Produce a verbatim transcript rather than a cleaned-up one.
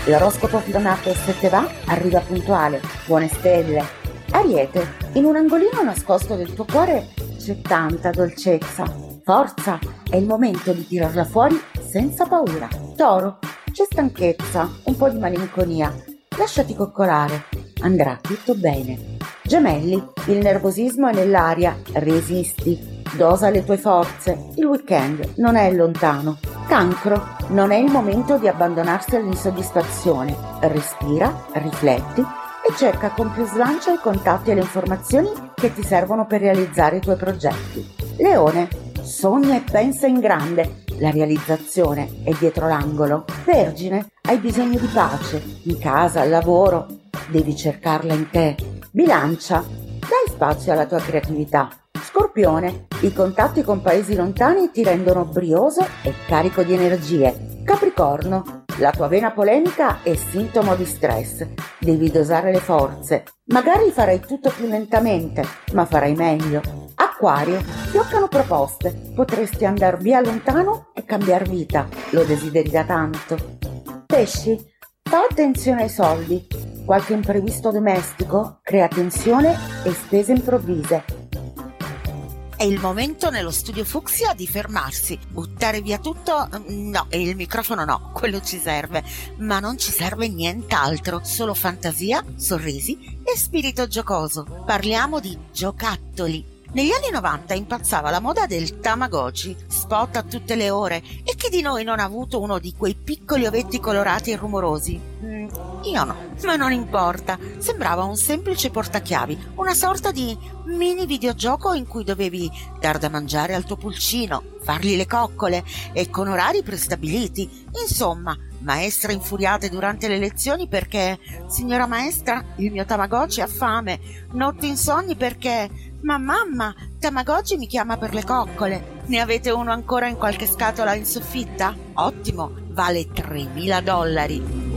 L'oroscopo firmato e se te va arriva puntuale. Buone stelle. Ariete, in un angolino nascosto del tuo cuore c'è tanta dolcezza. Forza, è il momento di tirarla fuori senza paura. Toro, c'è stanchezza, un po' di malinconia. Lasciati coccolare, andrà tutto bene. Gemelli, il nervosismo è nell'aria, resisti, dosa le tue forze, il weekend non è lontano. Cancro, non è il momento di abbandonarsi all'insoddisfazione, respira, rifletti e cerca con più slancio i contatti e le informazioni che ti servono per realizzare i tuoi progetti. Leone, sogna e pensa in grande, la realizzazione è dietro l'angolo. Vergine, hai bisogno di pace, in casa, al lavoro, devi cercarla in te. Bilancia, dai spazio alla tua creatività. Scorpione, i contatti con paesi lontani ti rendono brioso e carico di energie. Capricorno, la tua vena polemica è sintomo di stress, devi dosare le forze. Magari farai tutto più lentamente, ma farai meglio. Acquario, fioccano proposte, potresti andare via lontano e cambiar vita, lo desideri da tanto. Pesci, fa attenzione ai soldi, qualche imprevisto domestico crea tensione e spese improvvise. È il momento nello studio Fucsia di fermarsi, buttare via tutto, no, e il microfono no, quello ci serve, ma non ci serve nient'altro, solo fantasia, sorrisi e spirito giocoso. Parliamo di giocattoli. Negli anni novanta impazzava la moda del Tamagotchi, spot a tutte le ore, e chi di noi non ha avuto uno di quei piccoli ovetti colorati e rumorosi? Mm, io no, ma non importa, sembrava un semplice portachiavi, una sorta di mini videogioco in cui dovevi dar da mangiare al tuo pulcino, fargli le coccole e con orari prestabiliti, insomma, maestre infuriate durante le lezioni perché signora maestra, il mio Tamagotchi ha fame, notti insonni perché ma mamma, Tamagotchi mi chiama per le coccole. Ne avete uno ancora in qualche scatola in soffitta? Ottimo, vale tremila dollari.